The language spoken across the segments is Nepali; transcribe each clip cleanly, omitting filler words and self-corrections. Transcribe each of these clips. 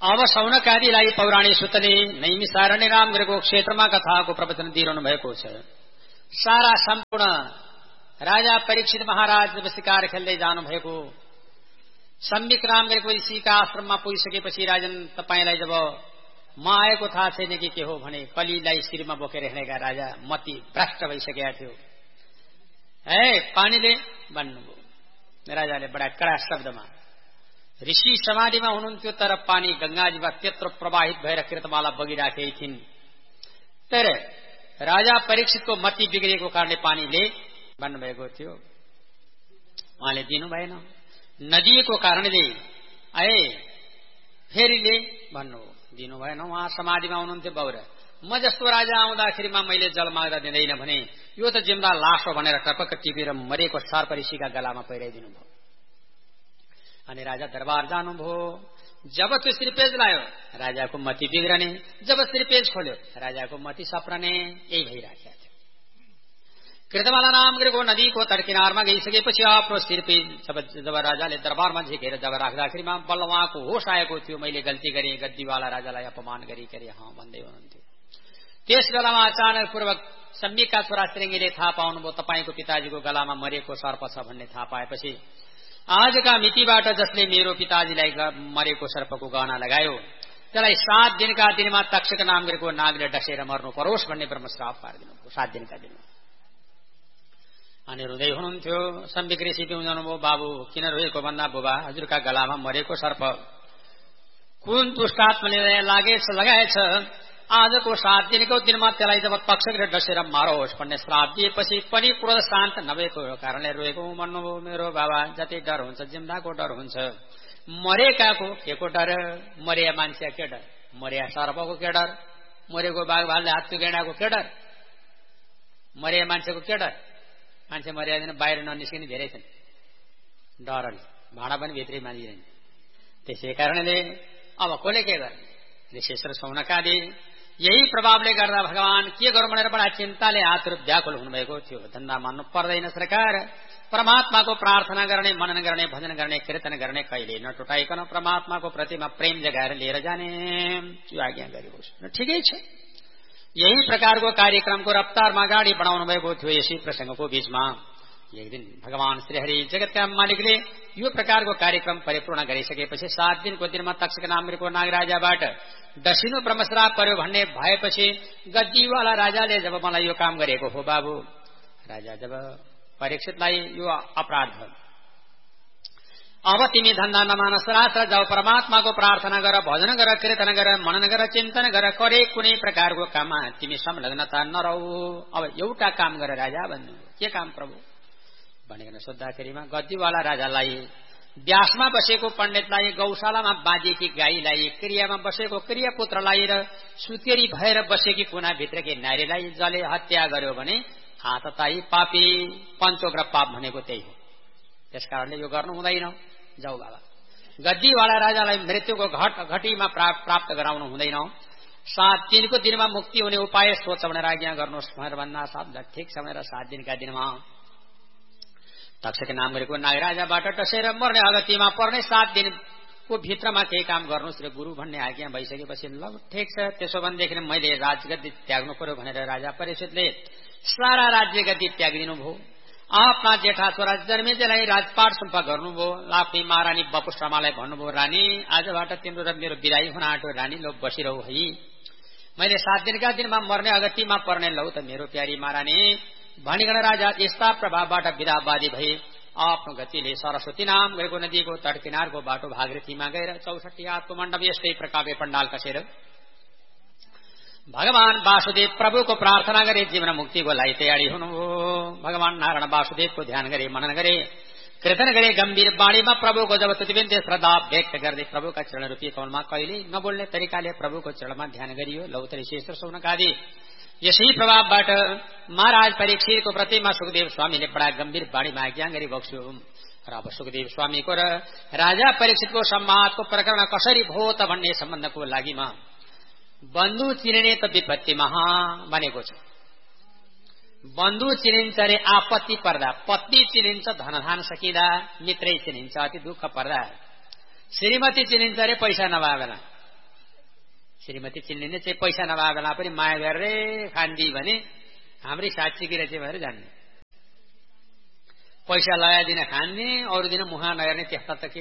अब सौनकादिलाई पौराणिक सुतले नैमिसारण्य रामगिरको क्षेत्रमा कथाको प्रवचन दिइरहनु भएको छ। सारा सम्पूर्ण राजा परीक्षित महाराज जब शिकार खेल्दै जानु भएको सम्बिक रामगिरको ऋषिका आश्रममा पुगिसकेपछि राजन तपाईलाई जब म आएको थाहा छैन कि के हो भने कलीलाई शिरमा बोकेर हिँडेका राजा मति भ्रष्ट भइसकेका थियो। पानीले भन्नुभयो। राजाले बडा कडा शब्दमा। ऋषि समाधिमा हुनुहुन्थ्यो तर पानी गंगाजीमा त्यत्रो प्रवाहित भएर कृतमाला बगिराखेकी थिइन्। तर राजा परीक्षितको मति बिग्रिएको कारणले पानीले भन्नुभएको थियो। उहाँले दिनु भएन। नदिएको कारणले फेरिले भन्नु दिनु भएन। उहाँ समाधिमा हुनुहुन्थ्यो बौर। म जस्तो राजा आउँदाखेरिमा मैले जल माग्दा दिँदैन भने यो त जिम्दा लास हो भनेर टपक्क टिपेर मरेको सर्प ऋषिका गलामा पहिराइदिनु भयो। अनि राजा दरबार जानुभयो। जब त्यो श्रीपेज लायो राजाको मति बिग्रने, जब श्रीपेज खोल्यो राजाको मति सप्रने, यही भइराखेको थियो। कृतमाला रामगिरको नदीको तटकिनारमा गइसकेपछि आफ्नो श्रीपेज जब राजाले दरबारमा झिकेर जब राख्दाखेरिमा बल्ल उहाँको होस आएको थियो। मैले गल्ती गरेँ, गद्दीवाला राजालाई अपमान गरी भन्दै हुनुहुन्थ्यो। त्यस बेलामा अचानक पूर्वक सम्बिकका छोरा श्रृंगीले थाहा पाउनुभयो तपाईको पिताजीको गलामा मरेको सर्प छ भन्ने थाहा पाएपछि आजका मितिबाट जसले मेरो पिताजीलाई मरेको सर्पको गहना लगायो त्यसलाई 7 दिनका दिनमा तक्षक नामगिरको नागले डसेर मर्नु परोस् भन्ने ब्रह्मश्राप पारिदिनु भयो। 7 दिनका दिनमा। अनि रुँदै हुनुहुन्थ्यो। सम्बिक ऋषि पिउजानुभयो। बाबु किन रोएको भन्दा बुबा हजुरका गलामा मरेको सर्प कुन दुष्टात्माले लगाएछ। आजको 7 दिनको दिनमा त्यसलाई जब तक्षकले डसेर मारोस् भन्ने श्राप दिएपछि पनि क्रोध शान्त नभएको कारणले रोएको भन्नुभयो। मेरो बाबा जति डर हुन्छ जिम्दाको डर हुन्छ, मरेकाको के को डर, मरिया मान्छे के डर, मरिया सर्पको के डर, मरेको बाघ भालले हात्ती गेडाको के डर, मरिया मान्छेको के डर। मान्छे मरिया दिन बाहिर ननिस्किने धेरै छन् डरले, भाँडा पनि भित्रै मानिदैन। त्यसै कारणले अब कसले के गर्ने। ऋषेश्वर सौनकादि यही प्रभावले गर्दा भगवान के गरौँ भनेर बडा चिन्ताले आतुर व्याकुल हुनुभएको थियो। धन्दा मान्नु पर्दैन सरकार। परमात्माको प्रार्थना गर्ने, मनन गर्ने, भजन गर्ने, कीर्तन गर्ने, कहिले नटुटाइकन परमात्माको प्रतिमा प्रेम जगाएर लिएर जाने त्यो आज्ञा गरियोस्। ठिकै छ। यही प्रकारको कार्यक्रमको रफ्तारमा अगाडि बढाउनु भएको थियो। यसै प्रसंगको बीचमा एक दिन भगवान श्रीहरि जगतका मालिकले यो प्रकारको कार्यक्रम परिपूर्ण गरिसकेपछि 7 दिनको दिनमा तक्षक नामगिरको नागराजाबाट डसिनु ब्रह्मश्राप पर्यो भन्ने भएपछि गद्दीवाला राजाले जब मलाई यो काम गरेको हो बाबु, राजा जब परीक्षितलाई यो अपराध भयो। अब तिमी धन्दा नमान शास्त्र जाऊ, परमात्माको प्रार्थना गर, भजन गर, कीर्तन गर, मनन गर, चिन्तन गर, करे कुनै प्रकारको काममा तिमी संलग्नता नरहु। अब एउटा काम गर राजा भन्नु। के काम प्रभु भनेर सोद्धाखेरिमा गद्दीवाला राजालाई व्यासमा बसेको पण्डितलाई, गौशालामा बाँधिएकी गाईलाई, क्रियामा बसेको क्रियापुत्रलाई र सुतेरी भएर बसेकी कुनाभित्रकी नारीलाई जले हत्या गर्यो भने हातताई पापी, पञ्चोग्र पाप भनेको त्यही हो। त्यसकारणले यो गर्नु हुँदैन। जाऊ बाबा। गद्दीवाला राजालाई मृत्युको घटीमा प्राप्त गराउनु हुँदैन। 7 दिनको दिनमा मुक्ति हुने उपाय सोच भनेर आज्ञा गर्नुहोस् भनेर भन्दा शब्द ठिक छ भनेर 7 दिनका दिनमा तक्षक नामगिरको नागराजाबाट डसेर मर्ने अगतिमा पर्ने 7 दिनको भित्रमा केही काम गर्नुहोस् र गुरु भन्ने आज्ञा भइसकेपछि ल ठिक छ त्यसो भनेदेखि मैले राजगद्दी त्याग्नु पर्यो भनेर राजा परीक्षितले सारा राज्यगद्दी त्यागिदिनु भयो। आफ्ना जेठा छोरा जन्मेजयलाई राजपाट सुम्पा गर्नुभयो। आफ्नी महारानी बपुष्टमालाई भन्नुभयो रानी आजबाट तिम्रो र मेरो बिदाई हुन आँट्यो। रानी लो बसिरहु है, मैले 7 दिनका दिनमा मर्ने अगतिमा पर्ने लौ त मेरो प्यारी महारानी भनिकन राजा यस्ता प्रभावबाट विदावादी भए आफ्नो गतिले सरस्वती नाम गएको नदीको तट किनारको बाटो भागीरथीमा गएर 64 हातको मण्डप यस्तै प्रकाव्य पण्डाल कसेर भगवान वासुदेव प्रभुको प्रार्थना गरे जीवन मुक्तिको लागि तयारी हुनुभयो। भगवान नारायण वासुदेवको ध्यान गरे, मनन गरे, कीर्तन गरे। गम्भीर बाणीमा प्रभुको जब तुतिबिन्दे श्रद्धा व्यक्त गर्दै प्रभुका चरण रूपी कमलमा कहिले नबोल्ने तरिकाले प्रभुको चरणमा ध्यान गरियो। लौतरी शेषर सौनकादि यसै प्रभावबाट महाराज परीक्षितको प्रतिमा सुखदेव स्वामीले बडा गम्भीर बाणीमा आज्ञा गरी बक्स्यो। र अब सुखदेव स्वामीको र राजा परीक्षितको सम्वादको प्रकरण कसरी भयो त भन्ने सम्बन्धको लागिमा बन्धु चिनिने त विपत्ति महा भनेको छ। बन्धु चिनिन्छ रे आपत्ति पर्दा, पत्नी चिनिन्छ धनधान सकिँदा, मित्रै चिनिन्छ अति दुःख पर्दा, श्रीमती चिनिन्छ रे पैसा नभए बेला, श्रीमती चिन्ने चाहिँ पैसा नभए बेला पनि माया गरेर खान्दी भने हाम्रै साक्षीकी रहेछ भनेर जान्ने, पैसा लगाइदिन खान्ने, अरू दिन मुहा नगर्ने, त्यस्ता त के।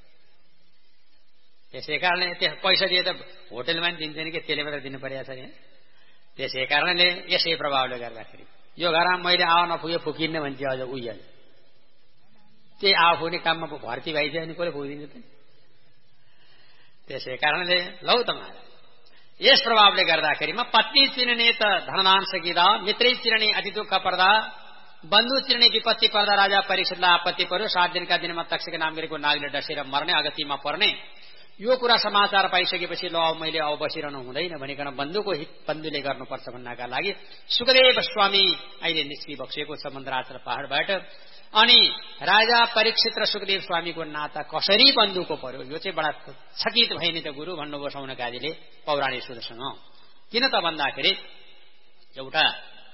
त्यसै कारणले पैसा दिए त होटलमा पनि दिन्छ नि, के त्यसले मात्र दिनु परेको छ नि। त्यसै कारणले यसै प्रभावले गर्दाखेरि यो घरमा मैले आव नपुगे फुकिन्न भन्छ अझ उहिले, त्यही आव पुग्ने काममा भर्ती भइसक्यो भने कसले पुगिदिन्छ त। त्यसै कारणले लौ त महाराज, यस प्रभावले गर्दाखेरिमा पत्नी चिर्ने त धनदान सकिदा, मित्रै चिर्ने अति दुःख पर्दा, बन्धु चिर्ने विपत्ति पर्दा राजा परीक्षितलाई आपत्ति पर्यो। 7 दिनका दिनमा तक्षक नाम गरेको नागले डसेर मर्ने, अगतिमा पर्ने। यो कुरा समाचार पाइसकेपछि ल मैले अब बसिरहनु हुँदैन भनिकन बन्धुको हित बन्धुले गर्नुपर्छ भन्नका लागि सुखदेव स्वामी अहिले निस्किबक्सेको छ मन्द्राचल पहाडबाट। अनि राजा परीक्षित र सुखदेव स्वामीको नाता कसरी बन्धुको पर्यो, यो चाहिँ बडा छकित भए नि त गुरु भन्नुभयो सौनकादिले पौराणिक सूत्रसँग। किन त भन्दाखेरि एउटा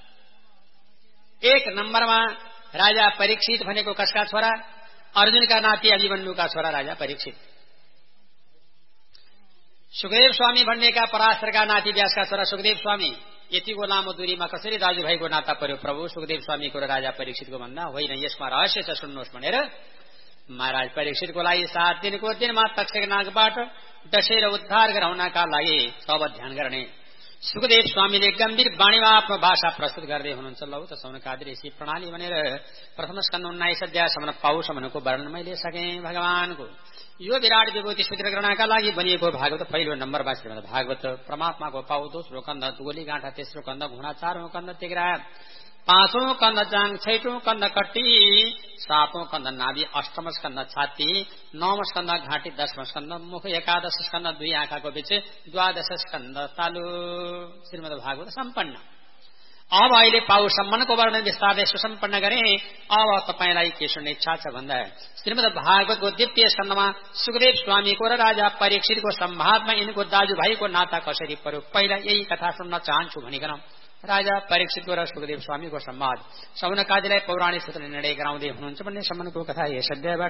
1 नम्बरमा राजा परीक्षित भनेको कसका छोरा? अर्जुनका नाति अभिमन्युका छोरा राजा परीक्षित। सुखदेव स्वामी भन्नेका पराशरका नाति व्यासका छोरा सुखदेव स्वामी। यतिको लामो दूरीमा कसरी दाजुभाइको नाता पर्यो प्रभु सुखदेव स्वामीको र राजा परीक्षितको भन्दा? होइन, यसमा रहस्य छ, सुन्नुहोस् भनेर महाराज परीक्षितको लागि 7 दिनको दिनमा तक्षक नागबाट डसेर उद्धार गराउनका लागि सब ध्यान गर्ने सुखदेव स्वामीले गम्भीर वाणीमा आफ्नो भाषा प्रस्तुत गर्दै हुनुहुन्छ। लौ त सौनकादि ऋषि प्रणाली भनेर प्रथम स्कन्द 19 अध्यायसम्म पौसम्मको वर्णन मैले सकेँ भगवानको। यो विराट विभूति सूत्र ग्रहणका लागि बनिएको भागवत पहिलो नम्बरमा श्रीमद् भागवत परमात्माको पाउ, दोस्रो कन्द गोली गाँठा, तेस्रो कन्द घुँडा, चारौं कन्द तिग्रा, पाँचौं कन्द जाङ, छैटौं कन्द कट्टी, सातौं कन्द नाभि, अष्टम स्कन्द छाती, नवम स्कन्द घाँटी, 10वां स्कन्द मुख, 11 स्कन्द 2 आँखाको बीच, 12 स्कन्द तालु। श्रीमद् भागवत सम्पन्न। अब अहिले पाउसम्मको वर्णन विस्तारले सुसम्पन्न गरे। अब तपाईलाई के सुन्ने इच्छा छ भन्दा श्रीमद् भागवतको 2य स्कन्धमा सुखदेव स्वामीको र राजा परीक्षितको संवादमा यिनको दाजुभाइको नाता कसरी पर्यो पहिला यही कथा सुन्न चाहन्छु भनिकन राजा परीक्षितको र सुखदेव स्वामीको संवाद सौनकादिलाई पौराणिक सूत्रले निर्णय गराउँदै हुनुहुन्छ भन्ने सम्बन्धको कथा यस अध्यायबाट